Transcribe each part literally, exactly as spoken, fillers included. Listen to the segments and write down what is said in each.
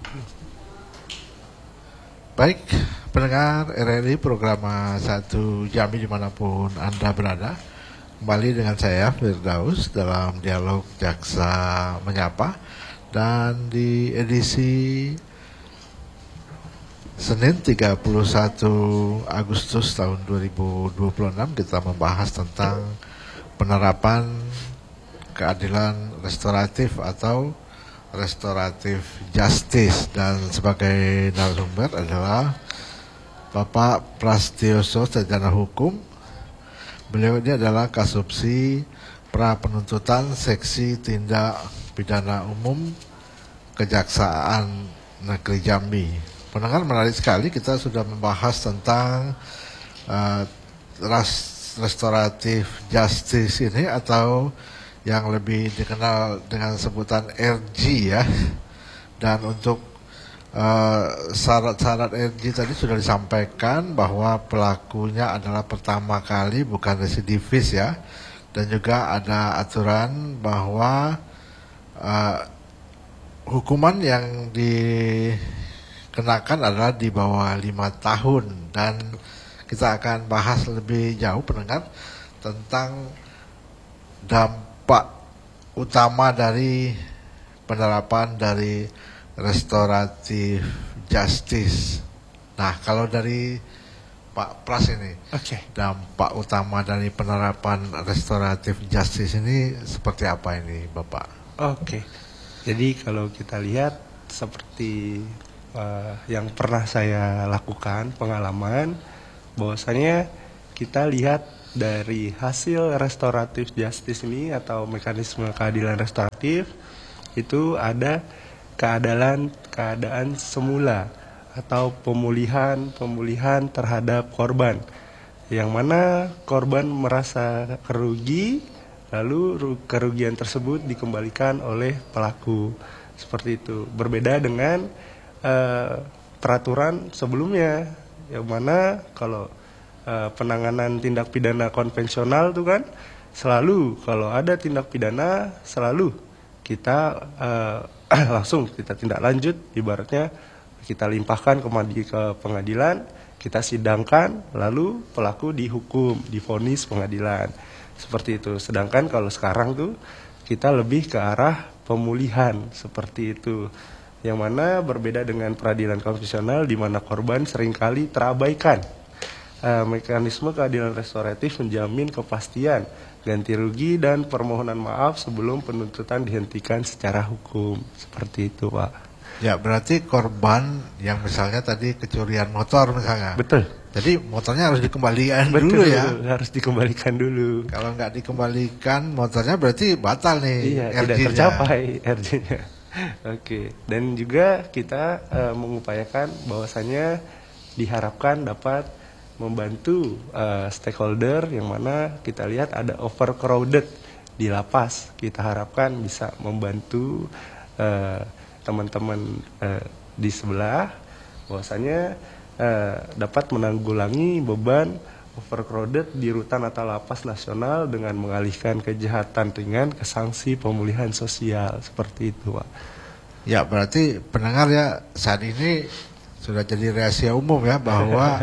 Baik, pendengar R R I program satu Jambi dimanapun Anda berada. Kembali dengan saya Firdaus dalam dialog Jaksa Menyapa. Dan di edisi Senin tiga puluh satu Agustus tahun dua ribu dua puluh enam kita membahas tentang penerapan keadilan restoratif atau restoratif justice, dan sebagai narasumber adalah Bapak Prastioso, sarjana hukum. Beliau ini adalah Kasubsi Pra Penuntutan Seksi Tindak Pidana Umum Kejaksaan Negeri Jambi. Pendengar, menarik sekali, kita sudah membahas tentang uh, restoratif justice ini atau yang lebih dikenal dengan sebutan R G ya. Dan untuk uh, syarat-syarat R G tadi sudah disampaikan bahwa pelakunya adalah pertama kali, bukan residivis ya. Dan juga ada aturan bahwa uh, hukuman yang dikenakan adalah di bawah lima tahun. Dan kita akan bahas lebih jauh, pendengar, tentang dampak utama dari penerapan dari restoratif justice. Nah, kalau dari Pak Pras ini, okay, dampak utama dari penerapan restoratif justice ini seperti apa ini, Bapak? Oke, okay. Jadi kalau kita lihat seperti uh, yang pernah saya lakukan pengalaman, bahwasanya kita lihat dari hasil restoratif justice ini atau mekanisme keadilan restoratif itu ada keadilan keadaan semula atau pemulihan pemulihan terhadap korban, yang mana korban merasa kerugi, lalu kerugian tersebut dikembalikan oleh pelaku, seperti itu. Berbeda dengan uh, peraturan sebelumnya, yang mana kalau uh, penanganan tindak pidana konvensional itu kan selalu kalau ada tindak pidana selalu kita uh, langsung kita tindak lanjut, ibaratnya kita limpahkan ke pengadilan, kita sidangkan, lalu pelaku dihukum, divonis pengadilan, seperti itu. Sedangkan kalau sekarang tuh kita lebih ke arah pemulihan, seperti itu, yang mana berbeda dengan peradilan konvensional di mana korban seringkali terabaikan. Uh, mekanisme keadilan restoratif menjamin kepastian ganti rugi dan permohonan maaf sebelum penuntutan dihentikan secara hukum, seperti itu, Pak. Ya, berarti korban yang misalnya tadi kecurian motor misalnya. Betul. Jadi motornya harus dikembalikan Betul, dulu ya. Harus dikembalikan dulu. Kalau nggak dikembalikan motornya berarti batal nih. Iya, R G-nya. Tidak tercapai R G-nya. Oke. Dan juga kita uh, mengupayakan bahwasannya diharapkan dapat membantu uh, stakeholder, yang mana kita lihat ada overcrowded di lapas. Kita harapkan bisa membantu uh, teman-teman uh, di sebelah, bahwasanya uh, dapat menanggulangi beban overcrowded di rutan atau lapas nasional dengan mengalihkan kejahatan ringan ke sanksi pemulihan sosial, seperti itu, Pak. Ya, berarti pendengar ya, saat ini sudah jadi rahasia umum ya bahwa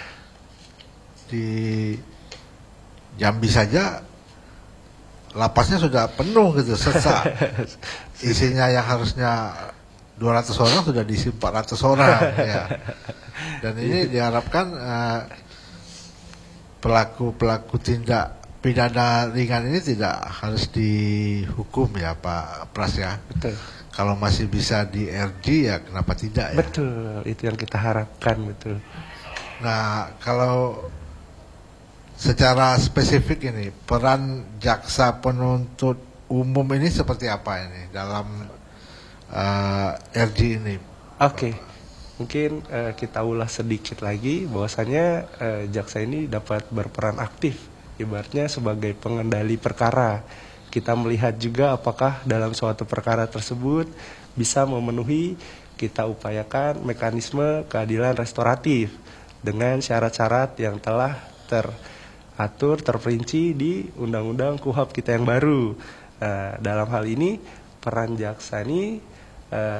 di Jambi saja lapasnya sudah penuh gitu, sesak. Isinya yang harusnya dua ratus orang sudah diisi empat ratus orang ya. Dan ini diharapkan uh, pelaku-pelaku tindak pidana ringan ini tidak harus dihukum ya, Pak Pras ya. Betul. Kalau masih bisa di R G ya kenapa tidak ya. Betul, itu yang kita harapkan, betul. Nah, kalau secara spesifik ini peran jaksa penuntut umum ini seperti apa ini dalam uh, R G ini? Oke, okay. Mungkin uh, kita ulas sedikit lagi bahwasanya uh, jaksa ini dapat berperan aktif, ibaratnya sebagai pengendali perkara. Kita melihat juga apakah dalam suatu perkara tersebut bisa memenuhi, kita upayakan mekanisme keadilan restoratif dengan syarat-syarat yang telah teratur, terperinci di Undang-Undang Kuhap kita yang baru. Nah, dalam hal ini peran jaksa ini uh,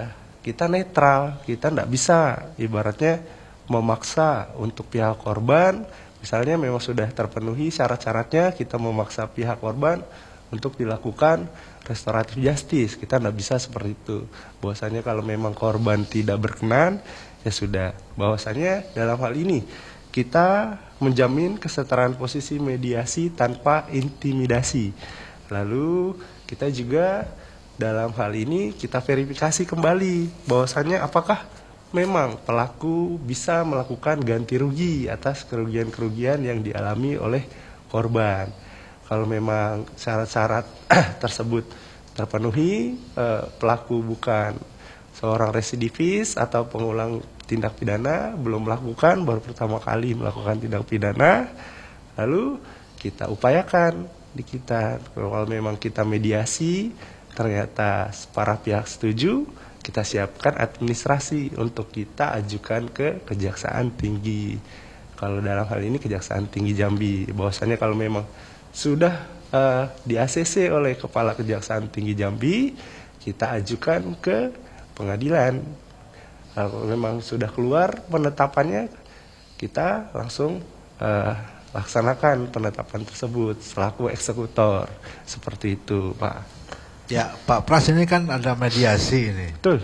kita netral, kita tidak bisa ibaratnya memaksa untuk pihak korban. Misalnya memang sudah terpenuhi syarat-syaratnya, kita memaksa pihak korban untuk dilakukan restoratif justice. Kita tidak bisa seperti itu. Bahwasanya kalau memang korban tidak berkenan, ya sudah. Bahwasanya dalam hal ini kita menjamin kesetaraan posisi mediasi tanpa intimidasi. Lalu kita juga dalam hal ini kita verifikasi kembali bahwasanya apakah memang pelaku bisa melakukan ganti rugi atas kerugian-kerugian yang dialami oleh korban. Kalau memang syarat-syarat tersebut terpenuhi, eh, pelaku bukan seorang residivis atau pengulang tindak pidana, belum melakukan, baru pertama kali melakukan tindak pidana, lalu kita upayakan di kita. Kalau memang kita mediasi, ternyata para pihak setuju, kita siapkan administrasi untuk kita ajukan ke Kejaksaan Tinggi. Kalau dalam hal ini Kejaksaan Tinggi Jambi, bahwasanya kalau memang sudah uh, di A C C oleh Kepala Kejaksaan Tinggi Jambi, kita ajukan ke pengadilan. Kalau memang sudah keluar penetapannya, kita langsung uh, laksanakan penetapan tersebut selaku eksekutor. Seperti itu, Pak. Ya, Pak Pras, ini kan ada mediasi ini. Betul.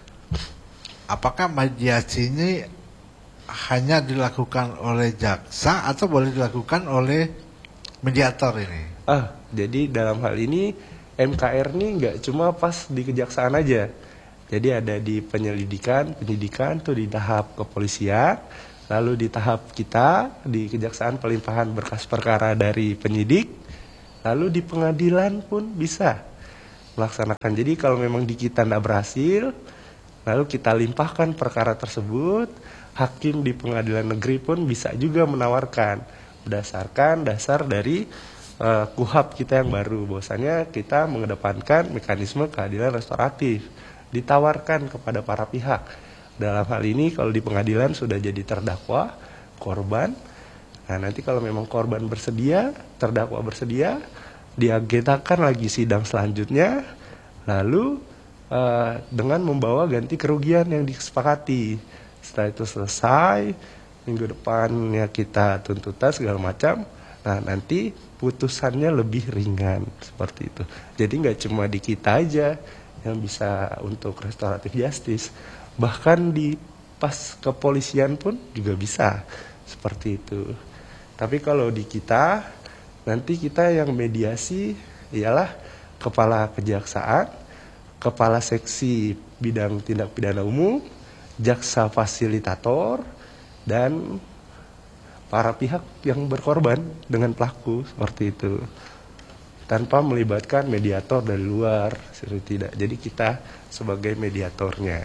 Apakah mediasi ini hanya dilakukan oleh jaksa atau boleh dilakukan oleh mediator ini? Ah, jadi dalam hal ini M K R ini nggak cuma pas di kejaksaan aja. Jadi ada di penyelidikan, penyidikan tuh di tahap kepolisian, lalu di tahap kita di Kejaksaan Pelimpahan Berkas Perkara dari penyidik, lalu di pengadilan pun bisa melaksanakan. Jadi kalau memang di kita tidak berhasil, lalu kita limpahkan perkara tersebut, hakim di pengadilan negeri pun bisa juga menawarkan berdasarkan dasar dari uh, kuhap kita yang baru, bahwasanya kita mengedepankan mekanisme keadilan restoratif, ditawarkan kepada para pihak. Dalam hal ini kalau di pengadilan sudah jadi terdakwa korban, nah nanti kalau memang korban bersedia, terdakwa bersedia, diagendakan lagi sidang selanjutnya, lalu uh, dengan membawa ganti kerugian yang disepakati. Setelah itu selesai, minggu depannya kita tuntutan segala macam, nah nanti putusannya lebih ringan seperti itu. Jadi nggak cuma di kita aja yang bisa untuk restoratif justice, bahkan di pas kepolisian pun juga bisa seperti itu. Tapi kalau di kita, nanti kita yang mediasi ialah kepala kejaksaan, kepala seksi bidang tindak pidana umum, jaksa fasilitator, dan para pihak yang berkorban dengan pelaku seperti itu. Tanpa melibatkan mediator dari luar, tidak. Jadi kita sebagai mediatornya.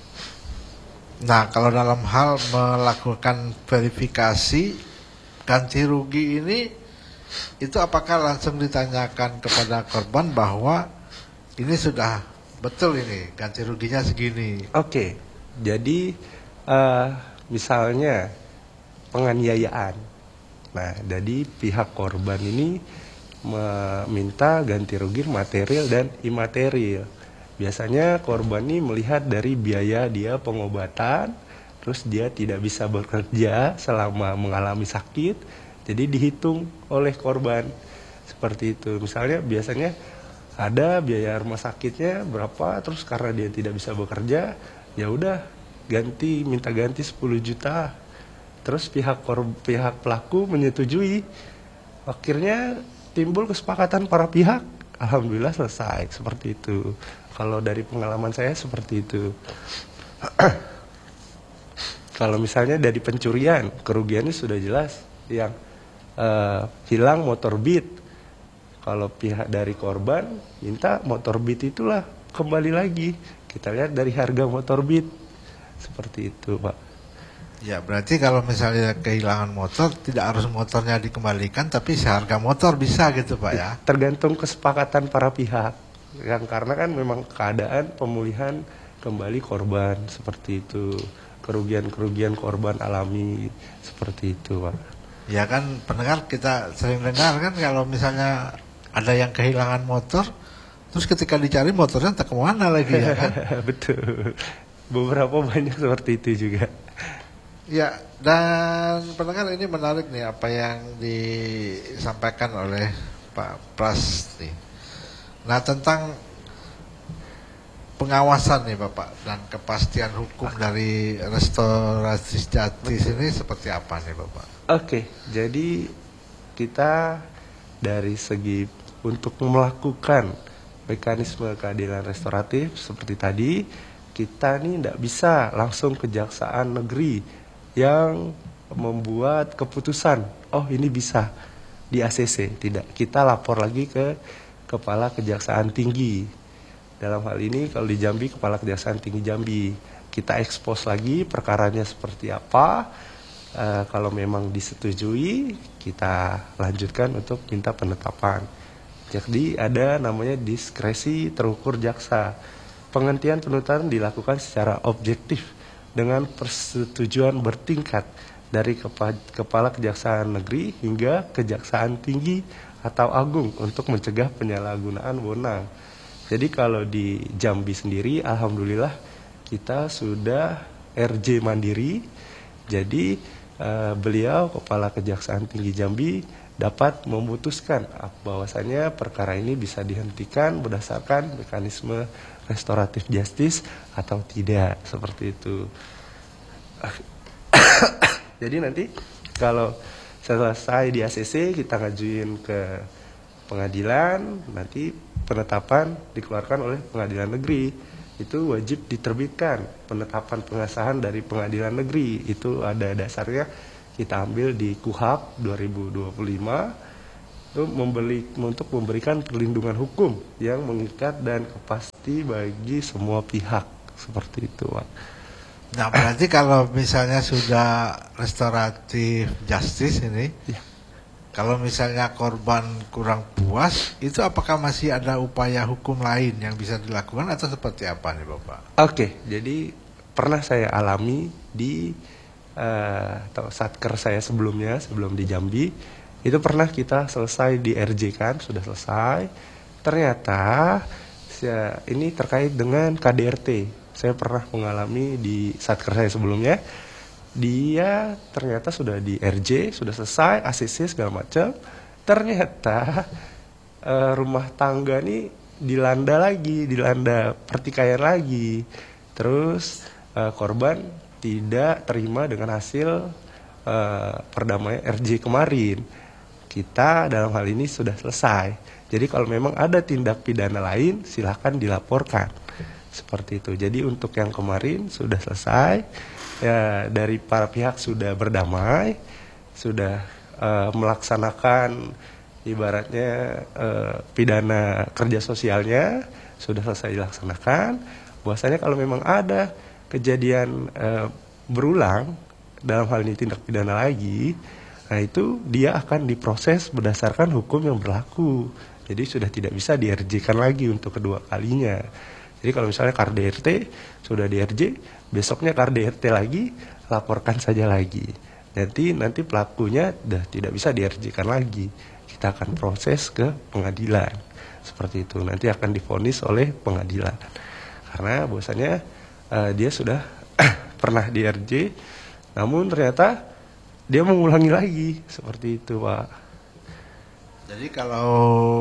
Nah, kalau dalam hal melakukan verifikasi ganti rugi ini, itu apakah langsung ditanyakan kepada korban bahwa ini sudah betul ini ganti ruginya segini? Oke, jadi uh, misalnya penganiayaan. Nah, jadi pihak korban ini meminta ganti rugi material dan imaterial. Biasanya korban ini melihat dari biaya dia pengobatan, terus dia tidak bisa bekerja selama mengalami sakit, jadi dihitung oleh korban seperti itu. Misalnya biasanya ada biaya rumah sakitnya berapa, terus karena dia tidak bisa bekerja, ya udah ganti, minta ganti sepuluh juta. Terus pihak korban, pihak pelaku menyetujui. Akhirnya timbul kesepakatan para pihak, alhamdulillah selesai seperti itu. Kalau dari pengalaman saya seperti itu. Kalau misalnya dari pencurian, kerugiannya sudah jelas, yang uh, hilang motor Beat. Kalau pihak dari korban minta motor Beat itulah kembali lagi. Kita lihat dari harga motor Beat. Seperti itu, Pak. Ya, berarti kalau misalnya kehilangan motor, tidak harus motornya dikembalikan, tapi seharga motor bisa gitu, Pak, ya? Tergantung kesepakatan para pihak. Yang karena kan memang keadaan pemulihan kembali korban seperti itu. Kerugian-kerugian korban alami seperti itu, Pak. Ya kan, pendengar kita sering dengar kan kalau misalnya ada yang kehilangan motor, terus ketika dicari motornya tak kemana lagi ya kan? Betul. beberapa banyak seperti itu juga. Ya, dan pendengar ini menarik nih apa yang disampaikan oleh Pak Pras nih. Nah, tentang pengawasan nih Bapak dan kepastian hukum dari restorasi justice ini seperti apa nih Bapak? Oke, jadi kita dari segi untuk melakukan mekanisme keadilan restoratif seperti tadi, kita nih tidak bisa langsung kejaksaan negeri yang membuat keputusan, oh ini bisa di A C C, tidak. Kita lapor lagi ke Kepala Kejaksaan Tinggi. Dalam hal ini kalau di Jambi, Kepala Kejaksaan Tinggi Jambi. Kita ekspos lagi perkaranya seperti apa. E, kalau memang disetujui, kita lanjutkan untuk minta penetapan. Jadi ada namanya diskresi terukur jaksa. Penghentian penuntutan dilakukan secara objektif dengan persetujuan bertingkat dari Kepala Kejaksaan Negeri hingga Kejaksaan Tinggi atau Agung untuk mencegah penyalahgunaan wewenang. Jadi kalau di Jambi sendiri, alhamdulillah kita sudah R J mandiri. Jadi eh, beliau Kepala Kejaksaan Tinggi Jambi dapat memutuskan bahwasannya perkara ini bisa dihentikan berdasarkan mekanisme restoratif justice atau tidak, seperti itu. Jadi nanti kalau selesai di A C C kita ngajuin ke pengadilan, nanti penetapan dikeluarkan oleh pengadilan negeri. Itu wajib diterbitkan penetapan pengesahan dari pengadilan negeri. Itu ada dasarnya, kita ambil di K U H A P dua ribu dua puluh lima itu membeli, untuk memberikan perlindungan hukum yang mengikat dan pasti bagi semua pihak, seperti itu, Pak. Nah, berarti kalau misalnya sudah restoratif justice ini, ya, kalau misalnya korban kurang puas, itu apakah masih ada upaya hukum lain yang bisa dilakukan atau seperti apa nih Bapak? Oke, jadi pernah saya alami di uh, atau satker saya sebelumnya, sebelum di Jambi, itu pernah kita selesai di R J kan, sudah selesai. Ternyata ya, ini terkait dengan K D R T. Saya pernah mengalami di satker saya sebelumnya. Dia ternyata sudah di R J, sudah selesai, A C C segala macam. Ternyata uh, rumah tangga nih dilanda lagi, dilanda pertikaian lagi. Terus uh, korban tidak terima dengan hasil uh, perdamaian R J kemarin. Kita dalam hal ini sudah selesai. Jadi kalau memang ada tindak pidana lain, silakan dilaporkan. Seperti itu. Jadi untuk yang kemarin sudah selesai. Ya, dari para pihak sudah berdamai, sudah uh, melaksanakan ibaratnya uh, pidana kerja sosialnya, sudah selesai dilaksanakan. Bahwasanya kalau memang ada kejadian uh, berulang, dalam hal ini tindak pidana lagi, nah itu dia akan diproses berdasarkan hukum yang berlaku. Jadi sudah tidak bisa di R J-kan lagi untuk kedua kalinya. Jadi kalau misalnya K D R T sudah di R J, besoknya K D R T lagi, laporkan saja lagi. Nanti nanti pelakunya sudah tidak bisa di R J-kan lagi. Kita akan proses ke pengadilan. Seperti itu. Nanti akan divonis oleh pengadilan. Karena bahwasanya uh, dia sudah pernah di R J, namun ternyata dia mengulangi lagi. Seperti itu, Pak. Jadi kalau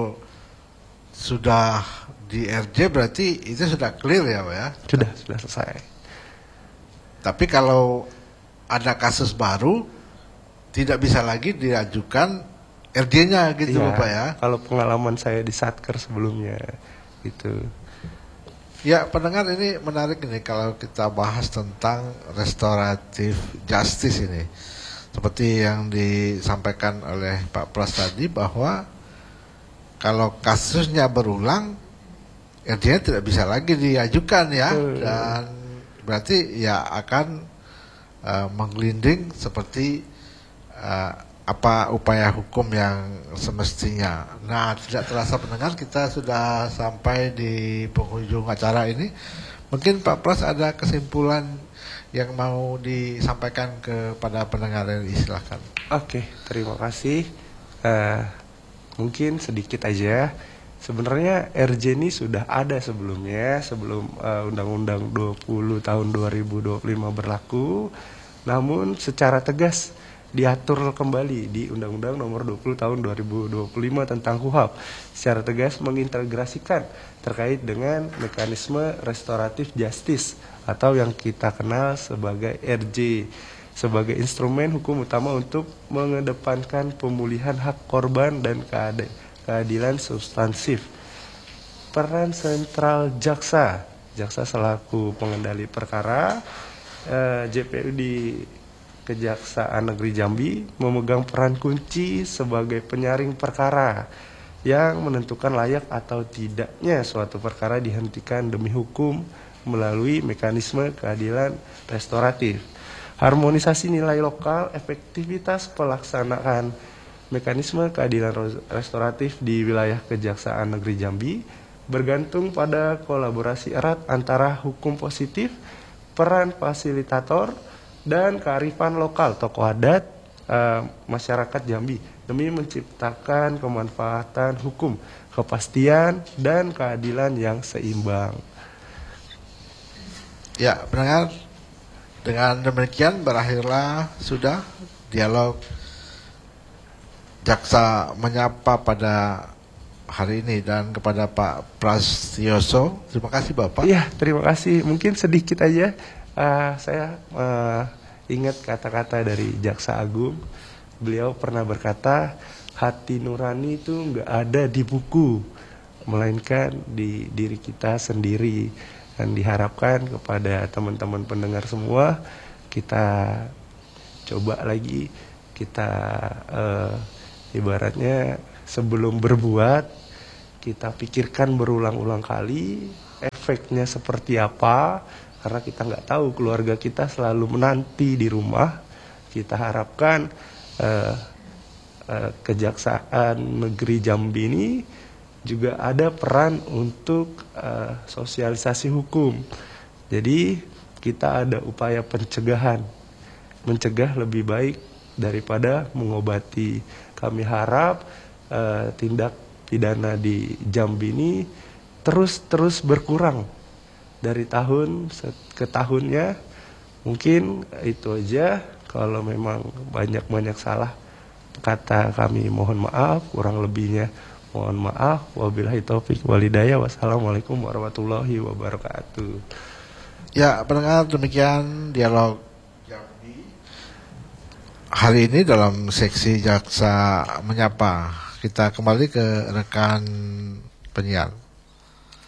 sudah di R J berarti itu sudah clear ya Pak ya? Sudah, sudah selesai. Tapi kalau ada kasus baru, tidak bisa lagi diajukan R J-nya gitu ya, Bapak ya? Kalau pengalaman saya di satker sebelumnya, gitu. Ya, pendengar, ini menarik ini kalau kita bahas tentang restoratif justice ini. Seperti yang disampaikan oleh Pak Pras tadi, bahwa kalau kasusnya berulang, R J-nya tidak bisa lagi diajukan ya, dan berarti ya akan uh, menggelinding seperti uh, apa upaya hukum yang semestinya. Nah, tidak terasa pendengar, kita sudah sampai di penghujung acara ini. Mungkin Pak Pras ada kesimpulan yang mau disampaikan kepada pendengar ini, silakan. Oke, terima kasih. Uh, mungkin sedikit aja. Sebenarnya R J ini sudah ada sebelumnya, sebelum uh, Undang-Undang dua puluh tahun dua ribu dua puluh lima berlaku, namun secara tegas diatur kembali di Undang-Undang Nomor dua puluh tahun dua ribu dua puluh lima tentang K U H P, secara tegas mengintegrasikan terkait dengan mekanisme restoratif justice atau yang kita kenal sebagai R J, sebagai instrumen hukum utama untuk mengedepankan pemulihan hak korban dan keadilan keadilan substansif. Peran sentral jaksa, jaksa selaku pengendali perkara, eh, J P U di Kejaksaan Negeri Jambi memegang peran kunci sebagai penyaring perkara yang menentukan layak atau tidaknya suatu perkara dihentikan demi hukum melalui mekanisme keadilan restoratif. Harmonisasi nilai lokal, efektivitas pelaksanaan mekanisme keadilan restoratif di wilayah Kejaksaan Negeri Jambi bergantung pada kolaborasi erat antara hukum positif, peran fasilitator, dan kearifan lokal tokoh adat eh, masyarakat Jambi demi menciptakan kemanfaatan hukum, kepastian, dan keadilan yang seimbang. Ya, pendengar, dengan demikian berakhirlah sudah dialog Jaksa Menyapa pada hari ini, dan kepada Pak Prastioso, terima kasih Bapak. Iya, terima kasih. Mungkin sedikit aja uh, saya uh, ingat kata-kata dari Jaksa Agung. Beliau pernah berkata, hati nurani itu nggak ada di buku, melainkan di diri kita sendiri. Dan diharapkan kepada teman-teman pendengar semua, kita coba lagi, kita uh, ibaratnya sebelum berbuat, kita pikirkan berulang-ulang kali efeknya seperti apa, karena kita nggak tahu keluarga kita selalu menanti di rumah. Kita harapkan eh, eh, Kejaksaan Negeri Jambi ini juga ada peran untuk eh, sosialisasi hukum. Jadi kita ada upaya pencegahan, mencegah lebih baik daripada mengobati. Kami harap eh, tindak pidana di Jambi ini terus-terus berkurang dari tahun ke tahunnya. Mungkin itu aja. Kalau memang banyak-banyak salah kata, kami mohon maaf. Kurang lebihnya mohon maaf. Wabillahi taufik walhidayah. Wassalamualaikum warahmatullahi wabarakatuh. Ya, pendengar, demikian dialog hari ini dalam seksi Jaksa Menyapa. Kita kembali ke rekan penyiar.